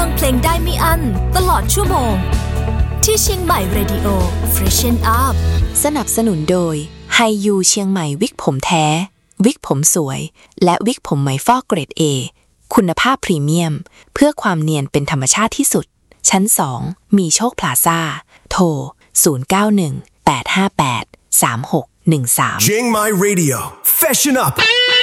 งเพลงได้ไม่อั้นตลอดชั่วโมงที่เชียงใหม่ Radio Freshen Up สนับสนุนโดยไฮยูเชียงใหม่วิกผมแท้วิกผมสวยและวิกผมไหมฟอกเกรด A คุณภาพพรีเมียมเพื่อความเนียนเป็นธรรมชาติที่สุดชั้น2มีโชคพลาซ่าโทร0918583613 Chiang Mai Radio Freshen Up